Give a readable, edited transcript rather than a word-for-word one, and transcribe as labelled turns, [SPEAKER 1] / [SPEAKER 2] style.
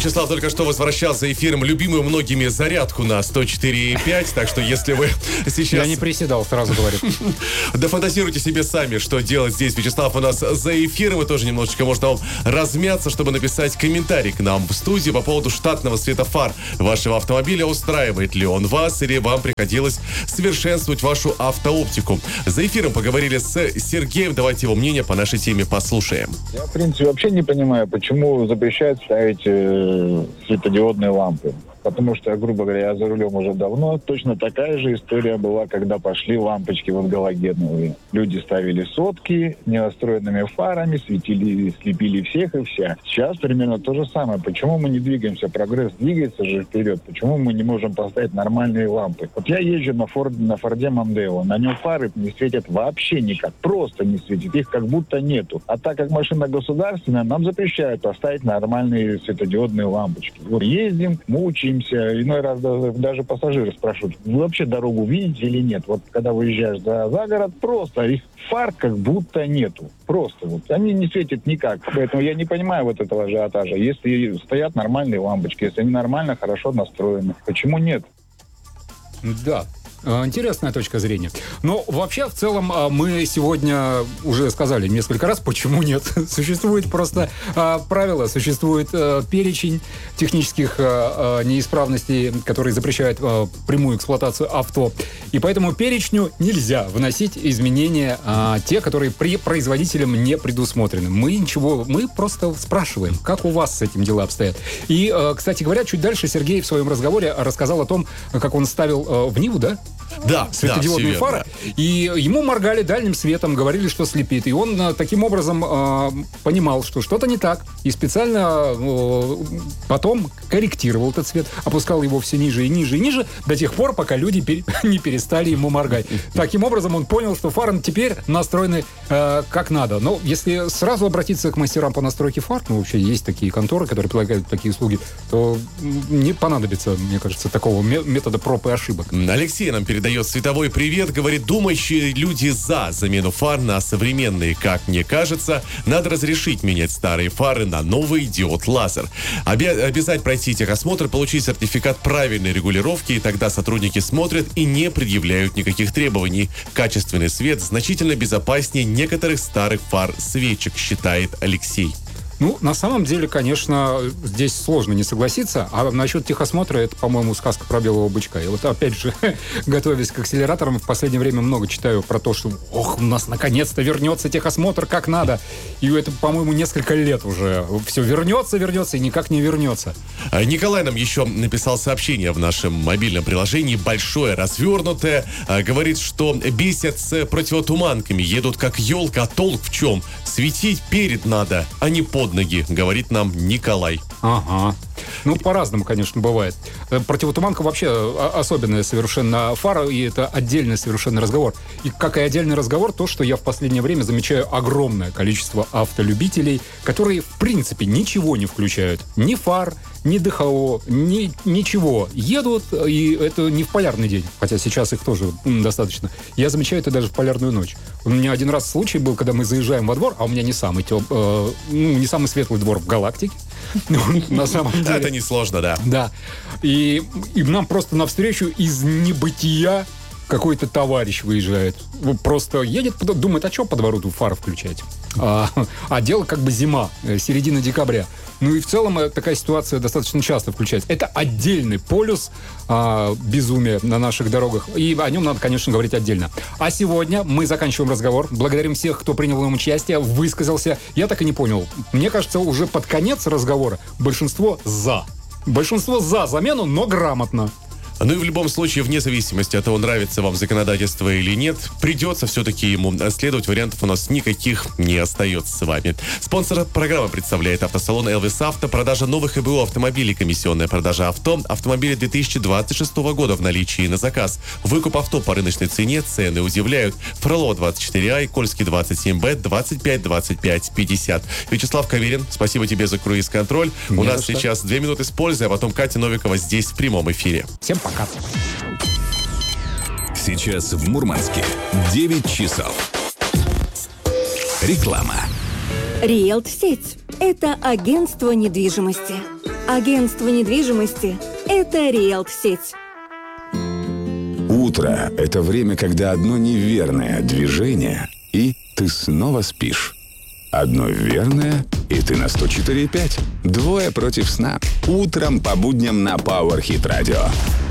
[SPEAKER 1] Вячеслав только что возвращал за эфиром любимую многими зарядку на 104,5, так что если вы сейчас...
[SPEAKER 2] Я не приседал, сразу говорю.
[SPEAKER 1] Дофантазируйте себе сами, что делать здесь. Вячеслав у нас за эфиром, и тоже немножечко можно вам размяться, чтобы написать комментарий к нам в студию по поводу штатного света фар вашего автомобиля. Устраивает ли он вас, или вам приходилось совершенствовать вашу автооптику? За эфиром поговорили с Сергеем. Давайте его мнение по нашей теме послушаем.
[SPEAKER 3] Я, в принципе, вообще не понимаю, почему запрещают ставить светодиодные лампы. Потому что, грубо говоря, я за рулем уже давно. Точно такая же история была, когда пошли лампочки вот галогеновые. Люди ставили сотки, неостроенными фарами, светили, слепили всех и вся. Сейчас примерно то же самое. Почему мы не двигаемся? Прогресс двигается же вперед. Почему мы не можем поставить нормальные лампы? Вот я езжу на Форде Мондео. На нем фары не светят вообще никак. Просто не светят. Их как будто нету. А так как машина государственная, нам запрещают поставить нормальные светодиодные лампочки. Вот ездим, мучаемся. Иной раз даже пассажиры спрашивают, вы вообще дорогу видите или нет? Вот когда выезжаешь за город, просто их фар как будто нету. Просто вот. Они не светят никак. Поэтому я не понимаю вот этого ажиотажа. Если стоят нормальные лампочки, если они нормально, хорошо настроены, почему нет?
[SPEAKER 2] Да. Интересная точка зрения. Но вообще, в целом, мы сегодня уже сказали несколько раз, почему нет. Существует просто правило, существует перечень технических неисправностей, которые запрещают прямую эксплуатацию авто. И по этому перечню нельзя вносить изменения, те, которые производителем не предусмотрены. Мы просто спрашиваем, как у вас с этим дела обстоят. И, кстати говоря, чуть дальше Сергей в своем разговоре рассказал о том, как он ставил в Ниву, да?
[SPEAKER 1] Да,
[SPEAKER 2] светодиодные фары. И ему моргали дальним светом, говорили, что слепит. И он таким образом понимал, что что-то не так. И специально потом корректировал этот цвет, опускал его все ниже и ниже и ниже, до тех пор, пока люди не перестали ему моргать. Таким образом он понял, что фары теперь настроены как надо. Но если сразу обратиться к мастерам по настройке фар, вообще есть такие конторы, которые предлагают такие услуги, то не понадобится, мне кажется, такого метода проб и ошибок.
[SPEAKER 1] Алексей нам передает световой привет, говорит, думающие люди за замену фар на современные. Как мне кажется, надо разрешить менять старые фары на новый диод лазер. Обязать пройти техосмотр, получить сертификат правильной регулировки, и тогда сотрудники смотрят и не предъявляют никаких требований. Качественный свет значительно безопаснее некоторых старых фар свечек, считает Алексей.
[SPEAKER 2] На самом деле, конечно, здесь сложно не согласиться. А насчет техосмотра, это, по-моему, сказка про белого бычка. И вот опять же, готовясь к акселераторам, в последнее время много читаю про то, что у нас наконец-то вернется техосмотр как надо. И это, по-моему, несколько лет уже. Все вернется и никак не вернется.
[SPEAKER 1] Николай нам еще написал сообщение в нашем мобильном приложении, большое, развернутое. Говорит, что бесят с противотуманками, едут как елка, а толк в чем? Светить перед надо, а не под ноги, говорит нам Николай.
[SPEAKER 2] Ага. По-разному, конечно, бывает. Противотуманка вообще особенная совершенно фара, и это отдельный совершенно разговор. И как и отдельный разговор, то, что я в последнее время замечаю огромное количество автолюбителей, которые, в принципе, ничего не включают. Ни фар, ни ДХО, ничего. Едут, и это не в полярный день, хотя сейчас их тоже достаточно. Я замечаю это даже в полярную ночь. У меня один раз случай был, когда мы заезжаем во двор, а у меня не самый светлый двор в галактике. На самом деле.
[SPEAKER 1] Это несложно, да.
[SPEAKER 2] Да. И нам просто навстречу из небытия какой-то товарищ выезжает. Просто едет, думает, а что по двору тут фары включать? А дело как бы зима, середина декабря. И в целом такая ситуация достаточно часто включается. Это отдельный полюс безумия на наших дорогах. И о нем надо, конечно, говорить отдельно. А сегодня мы заканчиваем разговор. Благодарим всех, кто принял в нем участие, высказался. Я так и не понял. Мне кажется, уже под конец разговора большинство за. Большинство за замену, но грамотно.
[SPEAKER 1] И в любом случае, вне зависимости от того, нравится вам законодательство или нет, придется все-таки ему следовать. Вариантов у нас никаких не остается с вами. Спонсор программы представляет автосалон «Элвис Авто». Продажа новых ИБУ автомобилей, комиссионная продажа авто. Автомобили 2026 года в наличии на заказ. Выкуп авто по рыночной цене. Цены удивляют. Фролова 24А, Кольский 27Б, 25, 25, 50. Вячеслав Каверин, спасибо тебе за круиз-контроль. У нас сейчас 2 минуты с пользой, а потом Катя Новикова здесь в прямом эфире.
[SPEAKER 2] Всем пока.
[SPEAKER 4] Сейчас в Мурманске 9 часов. Реклама.
[SPEAKER 5] Риэлт-сеть – это агентство недвижимости. Агентство недвижимости – это риэлт-сеть.
[SPEAKER 4] Утро – это время, когда одно неверное движение, и ты снова спишь. Одно верное, и ты на 104,5. Двое против сна. Утром по будням на Power Hit Radio.